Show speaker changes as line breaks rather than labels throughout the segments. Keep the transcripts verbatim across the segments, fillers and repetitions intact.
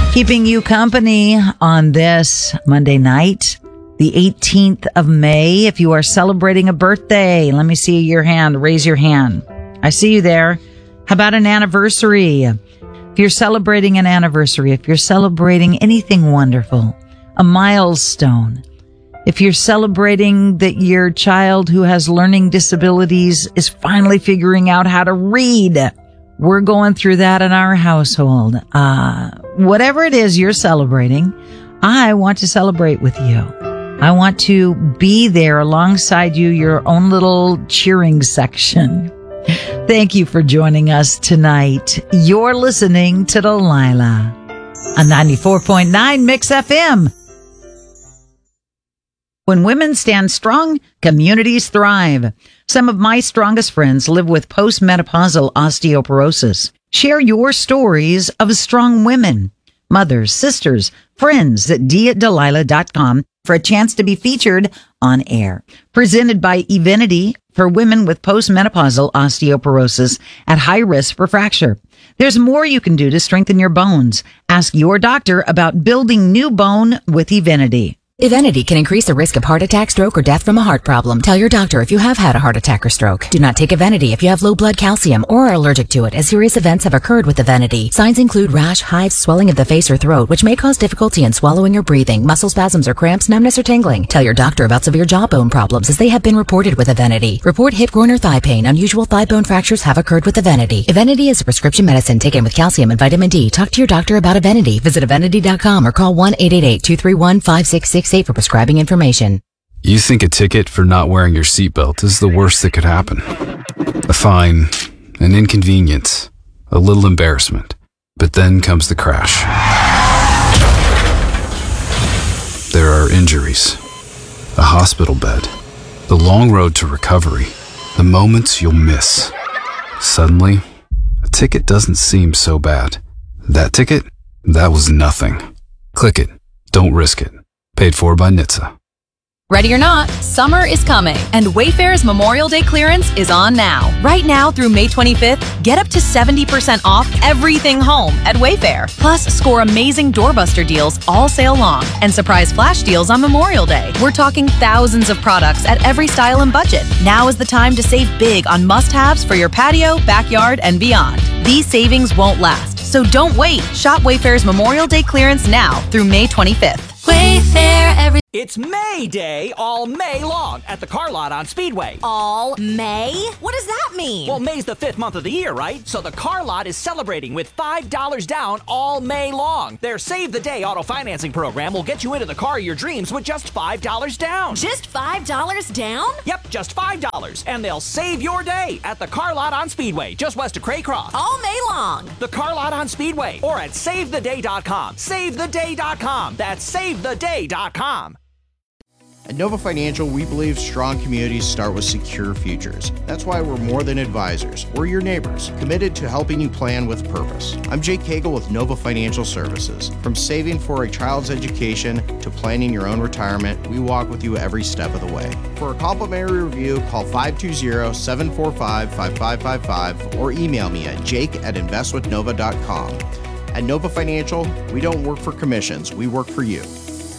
Keeping you company on this Monday night, the eighteenth of May. If you are celebrating a birthday, let me see your hand. Raise your hand. I see you there. How about an anniversary? If you're celebrating an anniversary, if you're celebrating anything wonderful, a milestone, if you're celebrating that your child who has learning disabilities is finally figuring out how to read, we're going through that in our household. Uh, whatever it is you're celebrating, I want to celebrate with you. I want to be there alongside you, your own little cheering section. Thank you for joining us tonight. You're listening to Delilah on ninety-four point nine Mix F M. When women stand strong, communities thrive. Some of my strongest friends live with postmenopausal osteoporosis. Share your stories of strong women, mothers, sisters, friends at d at delilah dot com for a chance to be featured on air. Presented by Evenity for women with postmenopausal osteoporosis at high risk for fracture. There's more you can do to strengthen your bones. Ask your doctor about building new bone with Evenity.
Evenity can increase the risk of heart attack, stroke, or death from a heart problem. Tell your doctor if you have had a heart attack or stroke. Do not take Evenity if you have low blood calcium or are allergic to it, as serious events have occurred with Evenity. Signs include rash, hives, swelling of the face or throat, which may cause difficulty in swallowing or breathing, muscle spasms or cramps, numbness or tingling. Tell your doctor about severe jawbone problems, as they have been reported with Evenity. Report hip, groin, or thigh pain. Unusual thigh bone fractures have occurred with Evenity. Evenity is a prescription medicine taken with calcium and vitamin D. Talk to your doctor about Evenity. Visit evenity dot com or call one eight eight eight, two three one, five six six eight for prescribing information. Information.
You think a ticket for not wearing your seatbelt is the worst that could happen. A fine, an inconvenience, a little embarrassment. But then comes the crash. There are injuries, a hospital bed, the long road to recovery, the moments you'll miss. Suddenly, a ticket doesn't seem so bad. That ticket? That was nothing. Click it. Don't risk it. Paid for by N H T S A.
Ready or not, summer is coming, and Wayfair's Memorial Day clearance is on now. Right now through May twenty-fifth, get up to seventy percent off everything home at Wayfair. Plus, score amazing doorbuster deals all sale long and surprise flash deals on Memorial Day. We're talking thousands of products at every style and budget. Now is the time to save big on must-haves for your patio, backyard, and beyond. These savings won't last, so don't wait. Shop Wayfair's Memorial Day clearance now through May twenty-fifth.
Wayfair every...
It's May Day all May long at the car lot on Speedway.
All May? What does that mean?
Well, May's the fifth month of the year, right? So the car lot is celebrating with five dollars down all May long. Their Save the Day auto financing program will get you into the car of your dreams with just five dollars down.
Just five dollars down?
Yep, just five dollars. And they'll save your day at the car lot on Speedway, just west of Craycroft.
All May long.
The car lot on Speedway or at save the day dot com. save the day dot com. That's save the day dot com.
At Nova Financial, we believe strong communities start with secure futures. That's why we're more than advisors. We're your neighbors, committed to helping you plan with purpose. I'm Jake Cagle with Nova Financial Services. From saving for a child's education to planning your own retirement, we walk with you every step of the way. For a complimentary review, call five two zero, seven four five, five five five five or email me at jake at invest with nova dot com. At Nova Financial, we don't work for commissions, we work for you.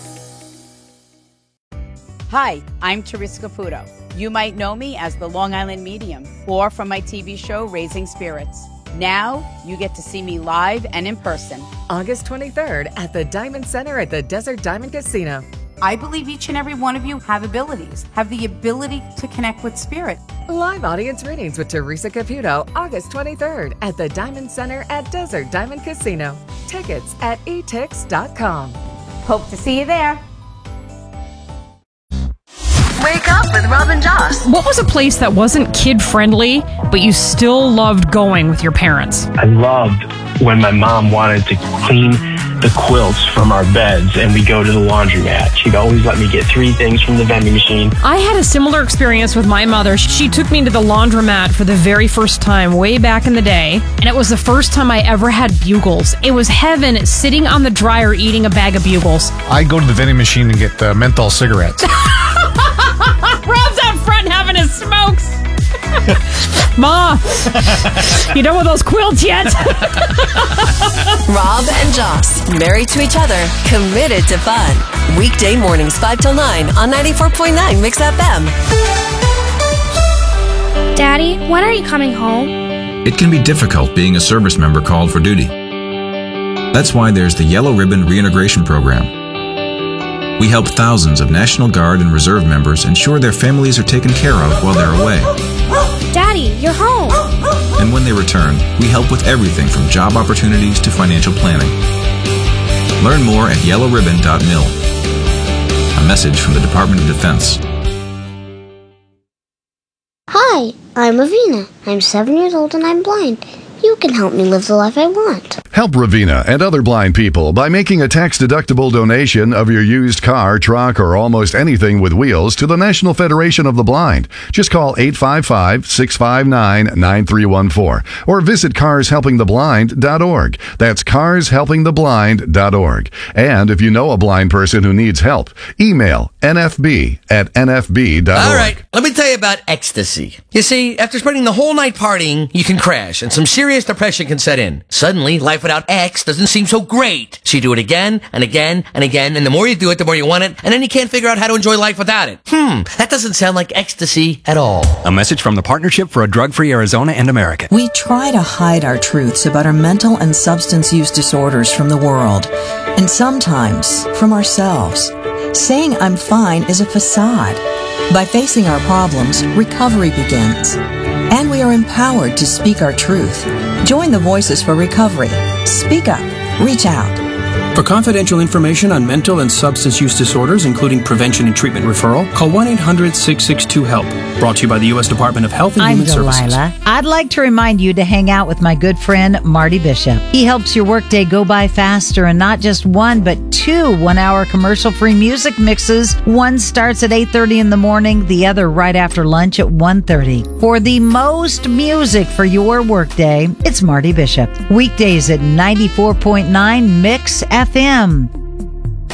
Hi, I'm Teresa Caputo. You might know me as the Long Island Medium or from my T V show, Raising Spirits. Now, you get to see me live and in person.
August twenty-third at the Diamond Center at the Desert Diamond Casino.
I believe each and every one of you have abilities, have the ability to connect with spirit.
Live audience readings with Teresa Caputo, August twenty-third at the Diamond Center at Desert Diamond Casino. Tickets at e tix dot com.
Hope to see you there.
Wake up with Rob and Joss.
What was a place that wasn't kid-friendly, but you still loved going with your parents?
I loved when my mom wanted to clean the quilts from our beds and we go to the laundromat. She'd always let me get three things from the vending machine.
I had a similar experience with my mother. She took me to the laundromat for the very first time way back in the day, and it was the first time I ever had Bugles. It was heaven sitting on the dryer eating a bag of Bugles.
I'd go to the vending machine and get uh, menthol cigarettes.
Rob's out front having his smokes. Ma, you done with those quilts yet?
Rob and Joss, married to each other, committed to fun. Weekday mornings five till nine on ninety-four point nine Mix F M.
Daddy, when are you coming home?
It can be difficult being a service member called for duty. That's why there's the Yellow Ribbon Reintegration Program. We help thousands of National Guard and Reserve members ensure their families are taken care of while they're away.
Daddy, you're home.
And when they return, we help with everything from job opportunities to financial planning. Learn more at yellow ribbon dot mil. A message from the Department of Defense.
Hi, I'm Ravina. I'm seven years old and I'm blind. You can help me live the life I want.
Help Ravina and other blind people by making a tax-deductible donation of your used car, truck, or almost anything with wheels to the National Federation of the Blind. Just call eight five five, six five nine, nine three one four or visit cars helping the blind dot org. That's cars helping the blind dot org. And if you know a blind person who needs help, email N F B at N F B dot org.
All right, let me tell you about ecstasy. You see, after spending the whole night partying, you can crash and some serious depression can set in. Suddenly, life without X doesn't seem so great. So you do it again and again and again, and the more you do it, the more you want it, and then you can't figure out how to enjoy life without it. Hmm, that doesn't sound like ecstasy at all.
A message from the Partnership for a Drug-Free Arizona and America.
We try to hide our truths about our mental and substance use disorders from the world, and sometimes from ourselves. Saying I'm fine is a facade. By facing our problems, recovery begins. And we are empowered to speak our truth. Join the Voices for Recovery. Speak up. Reach out.
For confidential information on mental and substance use disorders, including prevention and treatment referral, call one eight hundred, six six two, HELP. Brought to you by the U S Department of Health and
I'm
Human Services.
Delilah. I'd like to remind you to hang out with my good friend, Marty Bishop. He helps your workday go by faster, and not just one, but two one-hour commercial-free music mixes. One starts at eight thirty in the morning, the other right after lunch at one thirty. For the most music for your workday, it's Marty Bishop. Weekdays at ninety-four point nine Mix F M.